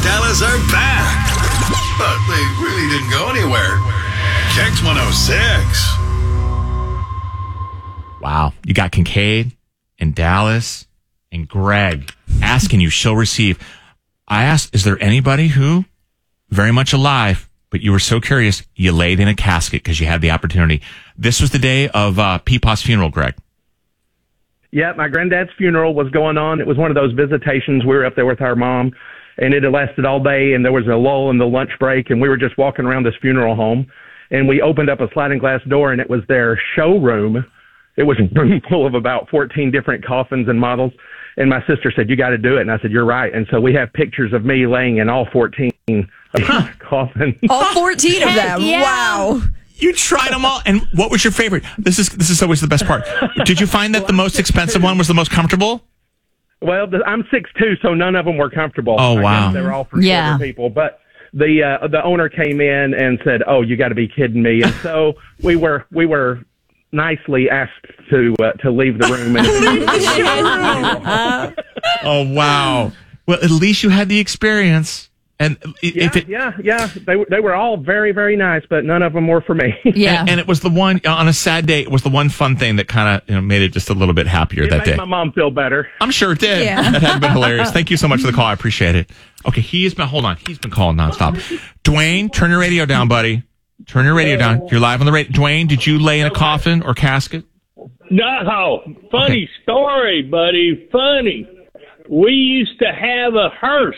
Dallas are back. But they really didn't go anywhere. Kicks 106. Wow. You got Kincaid and Dallas and Greg asking you, shall receive. I asked, is there anybody who, very much alive, but you were so curious, you laid in a casket because you had the opportunity. This was the day of Peepaw's funeral, Greg. Yeah, my granddad's funeral was going on. It was one of those visitations. We were up there with our mom, and it had lasted all day, and there was a lull in the lunch break, and we were just walking around this funeral home, and we opened up a sliding glass door, and it was their showroom. It was a room full of about 14 different coffins and models, and my sister said, you got to do it, and I said, you're right. And so we have pictures of me laying in all 14 of these coffins. All 14 of them. Yeah. Wow. You tried them all. And what was your favorite? This is always the best part. Did you find that the most expensive one was the most comfortable? Well, I'm 6'2", so none of them were comfortable. Oh, wow. I guess they were all for shorter people. But the owner came in and said, oh, you got to be kidding me. And so we were nicely asked to leave the room. Oh, wow. Well, at least you had the experience. And yeah. They were all very, very nice, but none of them were for me. Yeah. And it was the one, on a sad day, it was the one fun thing that kind of made it just a little bit happier that day. It made my mom feel better. I'm sure it did. Yeah. That had been hilarious. Thank you so much for the call. I appreciate it. Okay, he's been calling nonstop. Dwayne, turn your radio down, buddy. Turn your radio down. You're live on the radio. Dwayne, did you lay in a coffin or casket? No, funny story, buddy. Funny. We used to have a hearse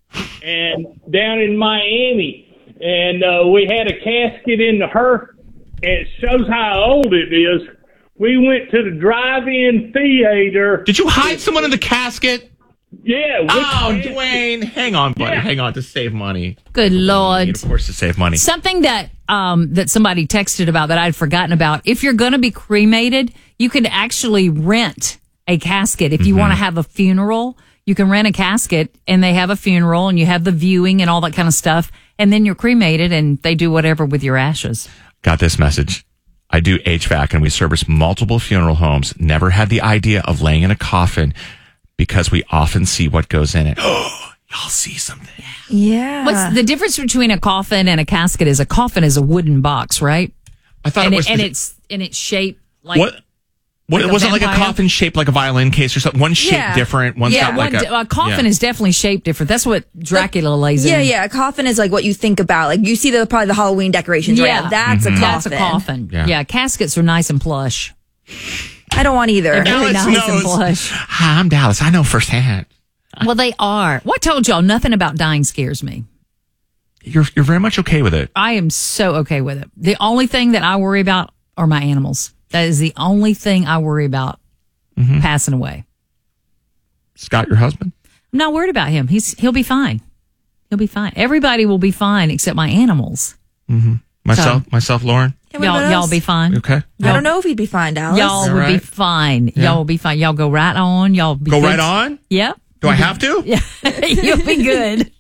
and down in Miami, and we had a casket in the hearse. It shows how old it is. We went to the drive-in theater. Did you hide someone in the casket? Yeah. Dwayne, hang on, buddy. Yeah. Hang on to save money. Good Lord. Of course, to save money. Something that that somebody texted about that I'd forgotten about. If you're going to be cremated, you can actually rent a casket. If you want to have a funeral, you can rent a casket and they have a funeral and you have the viewing and all that kind of stuff. And then you're cremated and they do whatever with your ashes. Got this message. I do HVAC and we service multiple funeral homes. Never had the idea of laying in a coffin because we often see what goes in it. Oh, y'all see something. Yeah. What's the difference between a coffin and a casket? Is a coffin is a wooden box, right? I thought it's shaped like what like was it like a vampire? coffin shaped like a violin case or something? One shaped different. One's got like a coffin is definitely shaped different. That's what Dracula lays in. Yeah. A coffin is like what you think about. Like you see probably the Halloween decorations. Yeah, right? That's a coffin. That's a coffin. Yeah, caskets are nice and plush. I don't want either. They're really nice and plush. Hi, I'm Dallas. I know firsthand. Well, they are. Well, I told y'all nothing about dying scares me. You're very much okay with it. I am so okay with it. The only thing that I worry about are my animals. That is the only thing I worry about passing away. Scott, your husband? I'm not worried about him. He'll be fine. He'll be fine. Everybody will be fine except my animals. Myself, Lauren? Y'all be fine. Okay. I don't know if he'd be fine, Dallas. Y'all would be fine. Yeah. Y'all will be fine. Y'all go right on. Y'all be Go good. right on? Yeah. Do I have to? Yeah. You'll be good.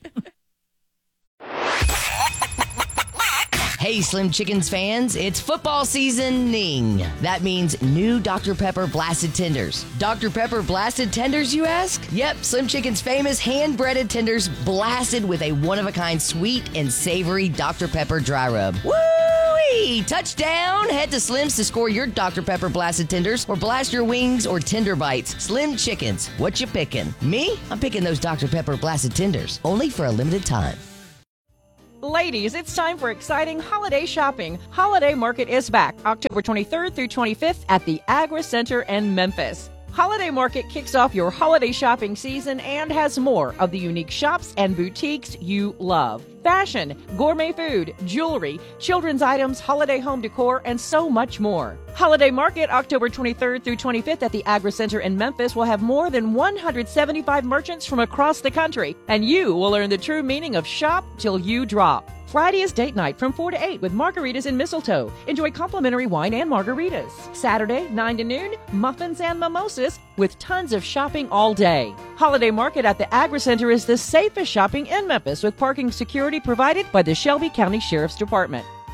Hey, Slim Chickens fans, it's football seasoning. That means new Dr. Pepper Blasted Tenders. Dr. Pepper Blasted Tenders, you ask? Yep, Slim Chicken's famous hand-breaded tenders blasted with a one-of-a-kind sweet and savory Dr. Pepper dry rub. Woo-wee! Touchdown! Head to Slim's to score your Dr. Pepper Blasted Tenders or blast your wings or tender bites. Slim Chickens, what you picking? Me? I'm picking those Dr. Pepper Blasted Tenders, only for a limited time. Ladies, it's time for exciting holiday shopping. Holiday Market is back October 23rd through 25th at the Agri Center in Memphis. Holiday Market kicks off your holiday shopping season and has more of the unique shops and boutiques you love. Fashion, gourmet food, jewelry, children's items, holiday home decor, and so much more. Holiday Market, October 23rd through 25th at the Agri Center in Memphis will have more than 175 merchants from across the country, and you will learn the true meaning of shop till you drop. Friday is date night from 4 to 8 with margaritas and mistletoe. Enjoy complimentary wine and margaritas. Saturday, 9 to noon, muffins and mimosas with tons of shopping all day. Holiday Market at the Agri Center is the safest shopping in Memphis with parking security provided by the Shelby County Sheriff's Department.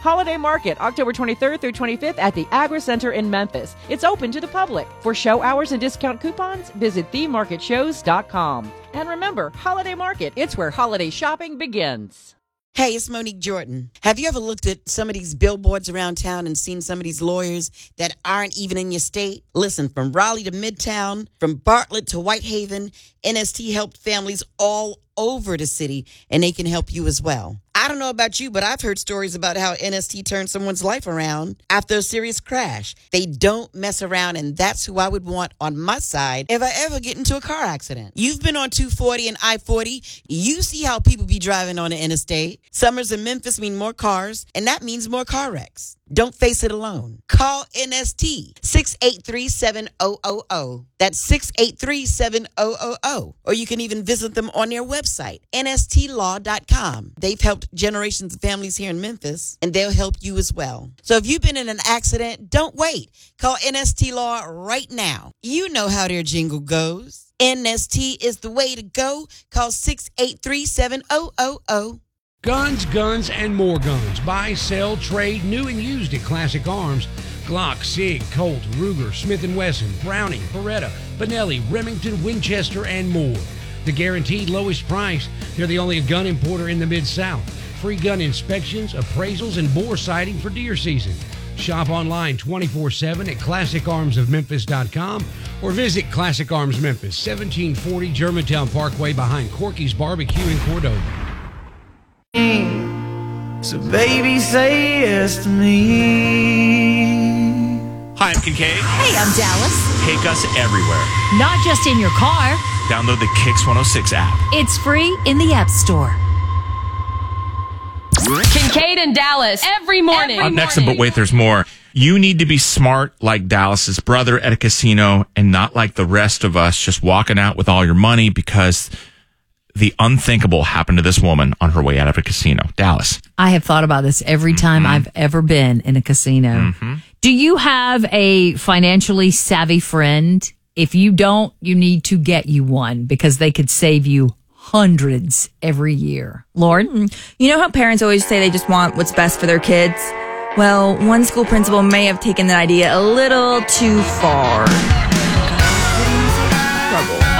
Holiday Market, October 23rd through 25th at the Agri Center in Memphis. It's open to the public. For show hours and discount coupons, visit themarketshows.com. And remember, Holiday Market, it's where holiday shopping begins. Hey, it's Monique Jordan. Have you ever looked at some of these billboards around town and seen some of these lawyers that aren't even in your state? Listen, from Raleigh to Midtown, from Bartlett to Whitehaven, NST helped families all over the city, and they can help you as well. I don't know about you, but I've heard stories about how NST turned someone's life around after a serious crash. They don't mess around, and that's who I would want on my side if I ever get into a car accident. You've been on 240 and I-40. You see how people be driving on the interstate. Summers in Memphis mean more cars, and that means more car wrecks. Don't face it alone. Call NST 683-7000. That's 683-7000. Or you can even visit them on their website, nstlaw.com. They've helped generations of families here in Memphis, and they'll help you as well. So if you've been in an accident, don't wait. Call NST Law right now. You know how their jingle goes. NST is the way to go. Call 683-7000. Guns, guns, and more guns. Buy, sell, trade, new and used at Classic Arms. Glock, Sig, Colt, Ruger, Smith & Wesson, Browning, Beretta, Benelli, Remington, Winchester, and more. The guaranteed lowest price. They're the only gun importer in the Mid-South. Free gun inspections, appraisals, and bore sighting for deer season. Shop online 24/7 at ClassicArmsOfMemphis.com or visit Classic Arms Memphis, 1740 Germantown Parkway behind Corky's Barbecue in Cordova. So baby, say yes to me. Hi, I'm Kincaid. Hey, I'm Dallas. Take us everywhere. Not just in your car. Download the Kicks 106 app. It's free in the App Store. Kincaid and Dallas every morning. Up next, but wait, there's more. You need to be smart like Dallas's brother at a casino and not like the rest of us just walking out with all your money, because the unthinkable happened to this woman on her way out of a casino. Dallas. I have thought about this every time I've ever been in a casino. Do you have a financially savvy friend? If you don't, you need to get you one, because they could save you hundreds every year. Lauren? You know how parents always say they just want what's best for their kids? Well, one school principal may have taken that idea a little too far. Trouble.